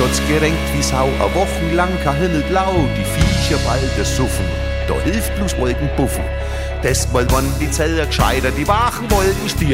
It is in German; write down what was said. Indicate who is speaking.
Speaker 1: hat's gerenkt wie Sau, a wochenlang kein Himmelblau, die Viecher bald suffen, da hilft bloß Wolkenbuffen. Das mal wann die Zeller gescheiter, die Wachen wollten stier.